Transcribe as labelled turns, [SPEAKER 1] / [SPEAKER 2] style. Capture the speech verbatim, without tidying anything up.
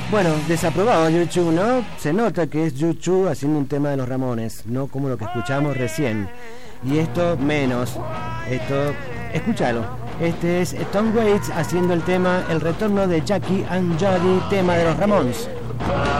[SPEAKER 1] Bueno, desaprobado U dos, ¿no? Se nota que es U dos haciendo un tema de los Ramones, no como lo que escuchamos recién. Y esto menos. Esto, escúchalo. Este es Tom Waits haciendo el tema El retorno de Jackie and Jody, tema de los Ramones.